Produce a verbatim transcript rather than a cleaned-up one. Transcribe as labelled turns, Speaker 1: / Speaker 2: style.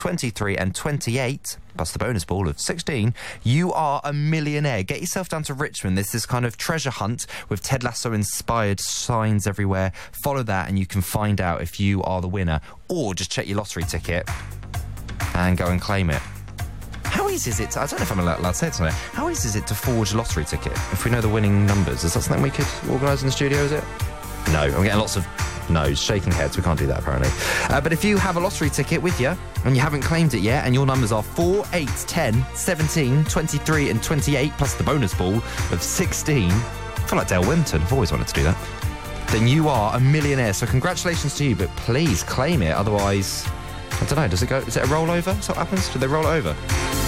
Speaker 1: twenty-three and twenty-eight, plus the bonus ball of sixteen, you are a millionaire. Get yourself down to Richmond. There's this kind of treasure hunt with Ted Lasso-inspired signs everywhere. Follow that and you can find out if you are the winner. Or just check your lottery ticket and go and claim it. How easy is it to, I don't know if I'm allowed to say it tonight, how easy is it to forge a lottery ticket if we know the winning numbers? Is that something we could organise in the studio, is it? No, I'm getting lots of no's, shaking heads. We can't do that, apparently. Uh, but if you have a lottery ticket with you and you haven't claimed it yet and your numbers are four, eight, ten, seventeen, twenty-three and twenty-eight, plus the bonus ball of sixteen, I feel like Dale Winton. I've always wanted to do that. Then you are a millionaire. So congratulations to you, but please claim it. Otherwise, I don't know, does it go, is it a rollover? Is that what happens? Do they roll it over?